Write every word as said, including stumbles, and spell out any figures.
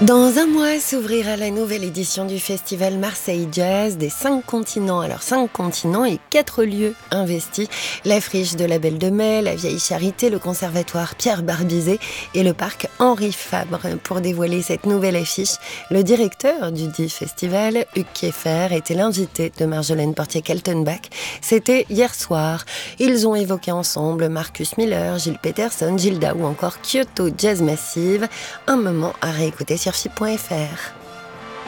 Dans un mois s'ouvrira la nouvelle édition du festival Marseille Jazz des cinq continents. Alors cinq continents et quatre lieux investis. La friche de la Belle de Mai, la Vieille Charité, le conservatoire Pierre Barbizet et le parc Henri Fabre. Pour dévoiler cette nouvelle affiche, le directeur du dit festival, Hugues Kieffer, était l'invité de Marjolaine Portier-Kaltenbach. C'était hier soir. Ils ont évoqué ensemble Marcus Miller, Gilles Peterson, Gilda ou encore Kyoto Jazz Massive. Un moment à réécouter sur F I P point F R.